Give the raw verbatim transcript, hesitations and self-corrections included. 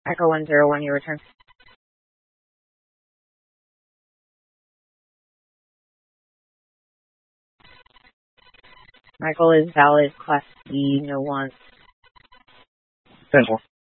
Echo one zero one, your return. Michael is valid, Class B, no wants. ten four.